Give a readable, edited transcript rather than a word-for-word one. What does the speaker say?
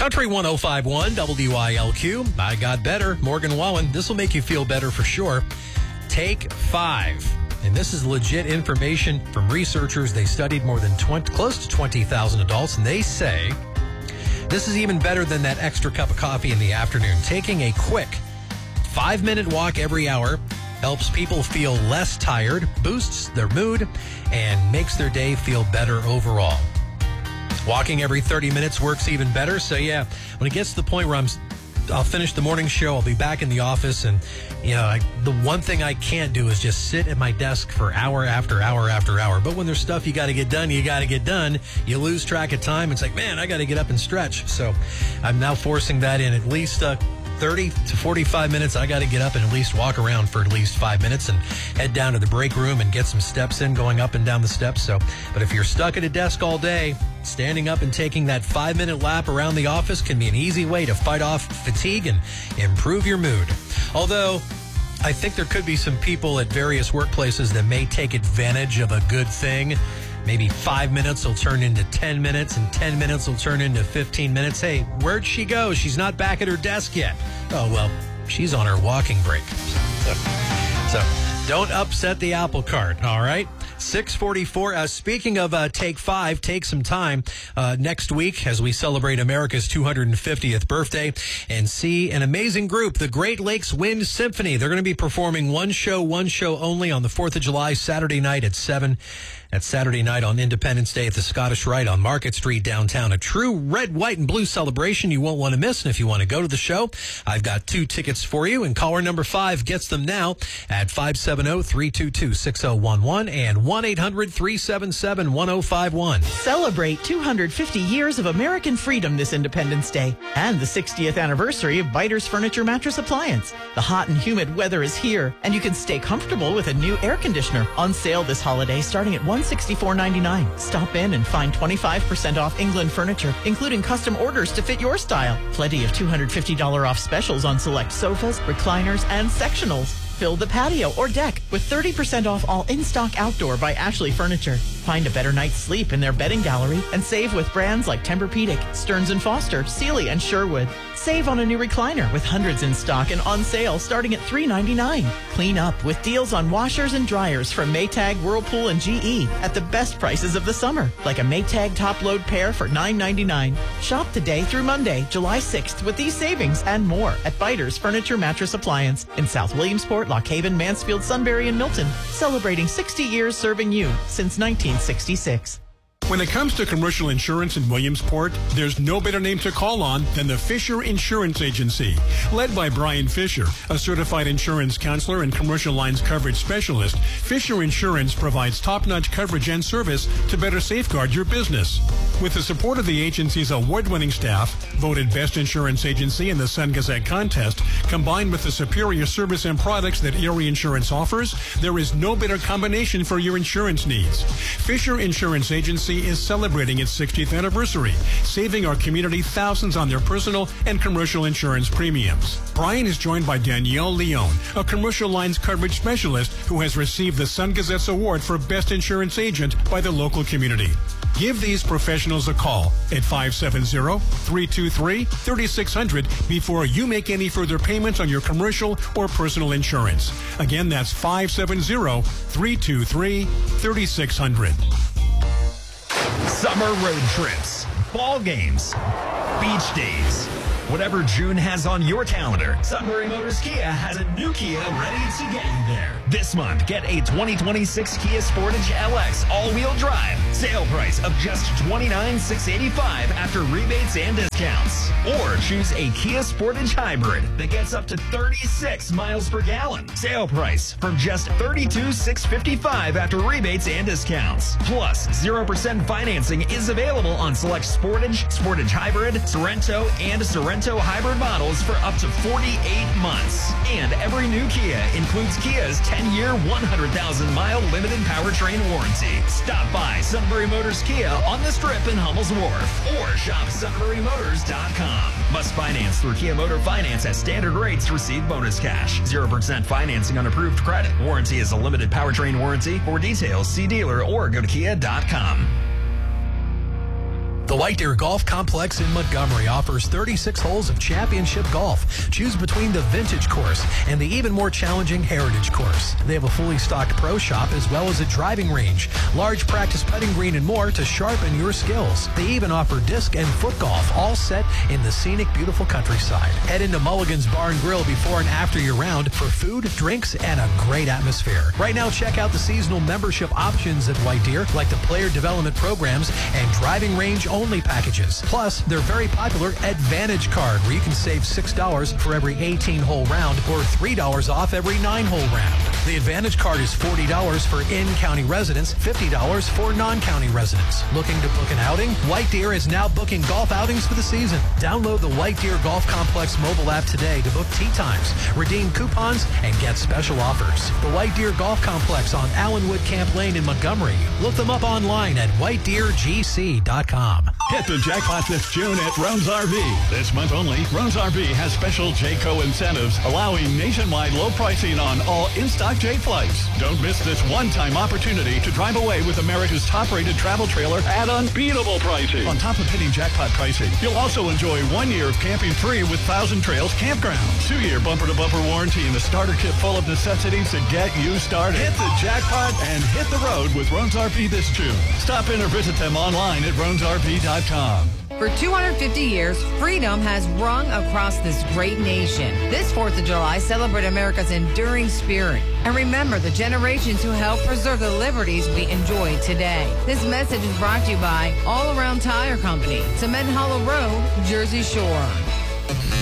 Country 105.1 WILQ. I got better. Morgan Wallen. This will make you feel better for sure. Take 5. And this is legit information from researchers. They studied more than close to 20,000 adults, and they say this is even better than that extra cup of coffee in the afternoon. Taking a quick 5-minute walk every hour helps people feel less tired, boosts their mood, and makes their day feel better overall. Walking every 30 minutes works even better. So yeah, when it gets to the point where I'll finish the morning show, I'll be back in the office, and the one thing I can't do is just sit at my desk for hour after hour after hour. But when there's stuff you got to get done, you lose track of time. It's like, man, I got to get up and stretch. So I'm now forcing that in at least 30 to 45 minutes. I got to get up and at least walk around for at least 5 minutes and head down to the break room and get some steps in, going up and down the steps. But if you're stuck at a desk all day, standing up and taking that 5-minute lap around the office can be an easy way to fight off fatigue and improve your mood. Although I think there could be some people at various workplaces that may take advantage of a good thing. Maybe 5 minutes will turn into 10 minutes, and 10 minutes will turn into 15 minutes. Hey, where'd she go? She's not back at her desk yet. Oh, well, she's on her walking break. So don't upset the apple cart, all right? 6:44. Speaking of Take 5, take some time next week as we celebrate America's 250th birthday and see an amazing group, the Great Lakes Wind Symphony. They're going to be performing one show only on the 4th of July, Saturday night at 7. That's Saturday night on Independence Day at the Scottish Rite on Market Street downtown. A true red, white, and blue celebration you won't want to miss. And if you want to go to the show, I've got 2 tickets for you. And caller number 5 gets them now at 570-322-6011 and 1-800-377-1051. Celebrate 250 years of American freedom this Independence Day and the 60th anniversary of Biters Furniture Mattress Appliance. The hot and humid weather is here, and you can stay comfortable with a new air conditioner on sale this holiday starting at $164.99. Stop in and find 25% off England furniture, including custom orders to fit your style. Plenty of $250 off specials on select sofas, recliners, and sectionals. Fill the patio or deck with 30% off all in-stock outdoor by Ashley Furniture. Find a better night's sleep in their bedding gallery and save with brands like Tempur-Pedic, Stearns & Foster, Sealy, and Sherwood. Save on a new recliner with hundreds in stock and on sale starting at $399. Clean up with deals on washers and dryers from Maytag, Whirlpool, and GE at the best prices of the summer, like a Maytag top-load pair for $9.99. Shop today through Monday, July 6th with these savings and more at Biters Furniture Mattress Appliance in South Williamsport, Lock Haven, Mansfield, Sunbury, and Milton. Celebrating 60 years serving you since 1966. When it comes to commercial insurance in Williamsport, there's no better name to call on than the Fisher Insurance Agency. Led by Brian Fisher, a certified insurance counselor and commercial lines coverage specialist, Fisher Insurance provides top-notch coverage and service to better safeguard your business. With the support of the agency's award-winning staff, voted Best Insurance Agency in the Sun Gazette contest, combined with the superior service and products that Erie Insurance offers, there is no better combination for your insurance needs. Fisher Insurance Agency is celebrating its 60th anniversary, saving our community thousands on their personal and commercial insurance premiums. Brian is joined by Danielle Leone, a commercial lines coverage specialist who has received the Sun Gazette's award for Best Insurance Agent by the local community. Give these professionals a call at 570-323-3600 before you make any further payments on your commercial or personal insurance. Again, that's 570-323-3600. Summer road trips, ball games, beach days. Whatever June has on your calendar, Sunbury Motors Kia has a new Kia ready to get you there. This month, get a 2026 Kia Sportage LX all-wheel drive. Sale price of just $29,685 after rebates and discounts. Or choose a Kia Sportage Hybrid that gets up to 36 miles per gallon. Sale price from just $32,655 after rebates and discounts. Plus, 0% financing is available on select Sportage, Sportage Hybrid, Sorento, and Sorento Hybrid models for up to 48 months. And every new Kia includes Kia's 10-year, 100,000-mile limited powertrain warranty. Stop by Sunbury Motors Kia on the Strip in Hummel's Wharf or shop sunburymotors.com. Must finance through Kia Motor Finance at standard rates to receive bonus cash. 0% financing on approved credit. Warranty is a limited powertrain warranty. For details, see dealer or go to kia.com. The White Deer Golf Complex in Montgomery offers 36 holes of championship golf. Choose between the vintage course and the even more challenging heritage course. They have a fully stocked pro shop as well as a driving range, large practice putting green, and more to sharpen your skills. They even offer disc and foot golf, all set in the scenic, beautiful countryside. Head into Mulligan's Bar and Grill before and after your round for food, drinks, and a great atmosphere. Right now, check out the seasonal membership options at White Deer, like the player development programs and driving range only packages. Plus, their very popular Advantage card, where you can save $6 for every 18-hole round or $3 off every 9-hole round. The Advantage card is $40 for in-county residents, $50 for non-county residents. Looking to book an outing? White Deer is now booking golf outings for the season. Download the White Deer Golf Complex mobile app today to book tee times, redeem coupons, and get special offers. The White Deer Golf Complex on Allenwood Camp Lane in Montgomery. Look them up online at whitedeergc.com. Hit the jackpot this June at Rones RV. This month only, Rones RV has special Jayco incentives, allowing nationwide low pricing on all in-stock Jay flights. Don't miss this one-time opportunity to drive away with America's top-rated travel trailer at unbeatable pricing. On top of hitting jackpot pricing, you'll also enjoy 1 year of camping free with Thousand Trails Campground, 2-year bumper-to-bumper warranty, and a starter kit full of necessities to get you started. Hit the jackpot and hit the road with Rones RV this June. Stop in or visit them online at ronesrv.com. For 250 years, freedom has rung across this great nation. This 4th of July, celebrate America's enduring spirit. And remember the generations who helped preserve the liberties we enjoy today. This message is brought to you by All Around Tire Company, Cement Hollow Road, Jersey Shore.